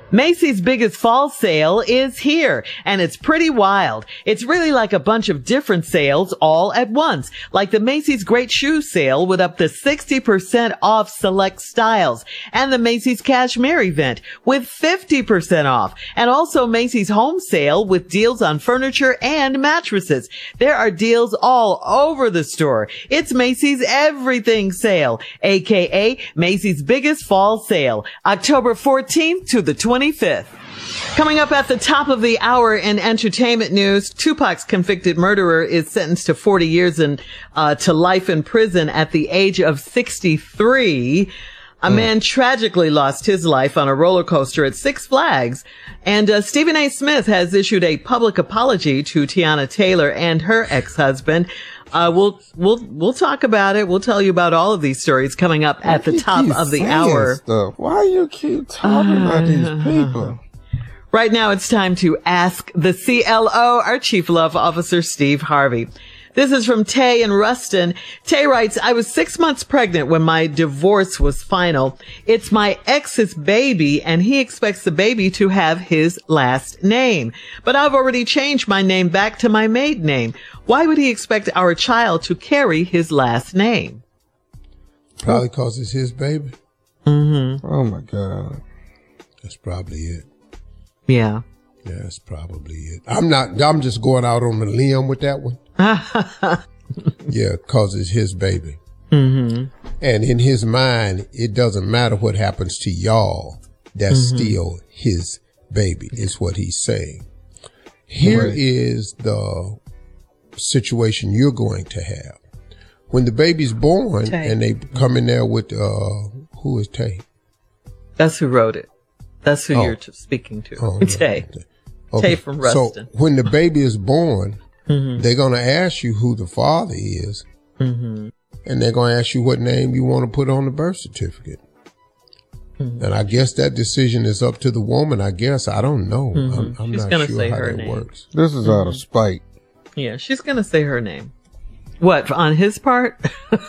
Macy's biggest fall sale is here, and it's pretty wild. It's really like a bunch of different sales all at once, like the Macy's Great Shoe Sale with up to 60% off select styles, and the Macy's Cashmere event with 50% off, and also Macy's Home Sale with deals on furniture and mattresses. There are deals all over the store. It's Macy's Everything Sale, aka Macy's biggest fall sale, October 14th to the 25th. Coming up at the top of the hour in entertainment news, Tupac's convicted murderer is sentenced to 40 years to life in prison at the age of 63. A man tragically lost his life on a roller coaster at Six Flags. And Stephen A. Smith has issued a public apology to Tiana Taylor and her ex-husband. We'll talk about it. We'll tell you about all of these stories coming up at the top of the hour. Stuff? Why you keep talking about these people? Right now it's time to ask the CLO, our Chief Love Officer, Steve Harvey. This is from Tay in Ruston. Tay writes, I was 6 months pregnant when my divorce was final. It's my ex's baby, and he expects the baby to have his last name. But I've already changed my name back to my maiden name. Why would he expect our child to carry his last name? Probably because it's his baby. Mm-hmm. Oh, my God. That's probably it. Yeah. Yeah, that's probably it. I'm just going out on a limb with that one. Yeah, because it's his baby. Mm-hmm. And in his mind, it doesn't matter what happens to y'all. That's still his baby, is what he's saying. Here is the situation you're going to have. When the baby's born Tay. and they come in there with, who is Tay? That's who wrote it. That's who you're speaking to. Oh, Tay. Okay. Tay from Ruston. So when the baby is born, they're going to ask you who the father is. And they're going to ask you what name you want to put on the birth certificate. And I guess that decision is up to the woman, I guess. I don't know. I'm She's not gonna sure say how her that name. works. This is out of spite. Yeah, she's going to say her name. What, on his part?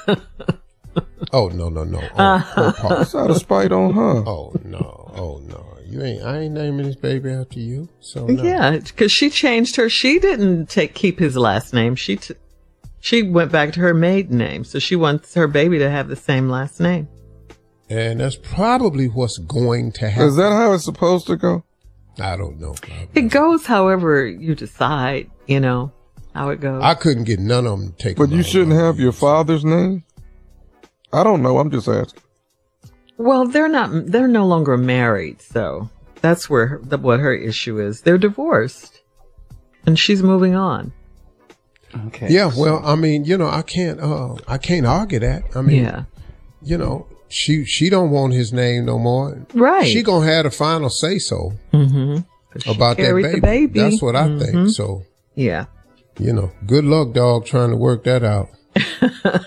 Oh, no. On her part. It's out of spite on her. Oh, no. I ain't naming this baby after you. So no. Yeah, because she changed her. She didn't keep his last name. She went back to her maiden name. So she wants her baby to have the same last name. And that's probably what's going to happen. Is that how it's supposed to go? I don't know. It goes however you decide, how it goes. I couldn't get none of them taken. But you shouldn't have your father's name? I don't know. I'm just asking. Well, they're no longer married. So that's what her issue is. They're divorced and she's moving on. Okay. Yeah. Well, I mean, I can't argue that. I mean, she don't want his name no more. Right. She gonna have the final say so about that The baby. That's what I think. So yeah. good luck, dog, trying to work that out.